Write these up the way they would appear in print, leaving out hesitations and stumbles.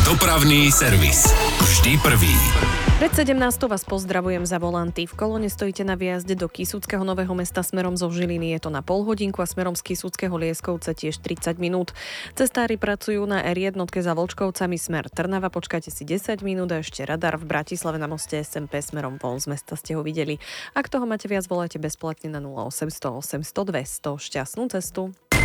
Dopravný servis. Vždy prvý. Pred 17. vás pozdravujem za volanty. V kolóne stojíte na výjazde do Kysuckého Nového Mesta smerom zo Žiliny. Je to na pol hodinku a smerom z Kysuckého Lieskovce tiež 30 minút. Cestári pracujú na R1 za Volčkovcami smer Trnava. Počkajte si 10 minút a ešte radar v Bratislave na moste SMP smerom von z mesta ste ho videli. Ak toho máte viac, volajte bezplatne na 0800 800 200. Šťastnú cestu.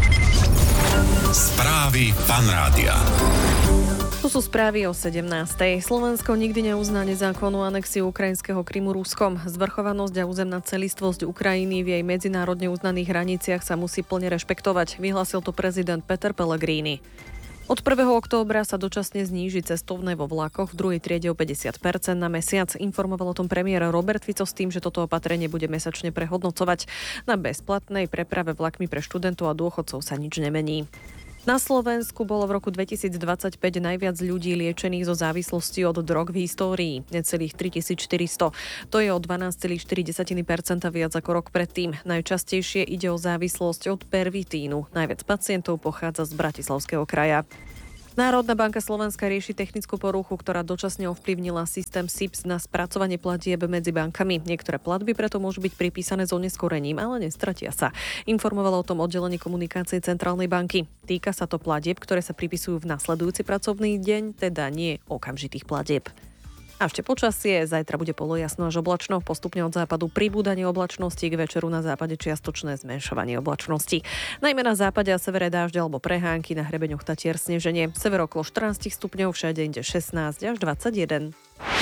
Správy Fan Rádia. Tu sú správy o 17. Slovensko nikdy neuzná nezákonnú anexiu ukrajinského Krymu Ruskom. Zvrchovanosť a územná celistvosť Ukrajiny v jej medzinárodne uznaných hraniciach sa musí plne rešpektovať, vyhlásil to prezident Peter Pellegrini. Od 1. októbra sa dočasne zníži cestovné vo vlakoch v druhej triede o 50% na mesiac. Informoval o tom premiér Robert Fico s tým, že toto opatrenie bude mesačne prehodnocovať. Na bezplatnej preprave vlakmi pre študentov a dôchodcov sa nič nemení. Na Slovensku bolo v roku 2025 najviac ľudí liečených zo závislosti od drog v histórii, necelých 3400. To je o 12,4% viac ako rok predtým. Najčastejšie ide o závislosť od pervitínu. Najviac pacientov pochádza z Bratislavského kraja. Národná banka Slovenska rieši technickú poruchu, ktorá dočasne ovplyvnila systém SIPS na spracovanie platieb medzi bankami. Niektoré platby preto môžu byť pripísané s oneskorením, ale nestratia sa. Informovalo o tom oddelenie komunikácie Centrálnej banky. Týka sa to platieb, ktoré sa pripisujú v nasledujúci pracovný deň, teda nie okamžitých platieb. A ešte počasie, zajtra bude polojasno až oblačno, postupne od západu pribúdanie oblačnosti, k večeru na západe čiastočné zmenšovanie oblačnosti. Najmä na západe a severe dážď alebo prehánky, na hrebeňoch Tatier sneženie. Sever okolo 14 stupňov, všade inde 16 až 21.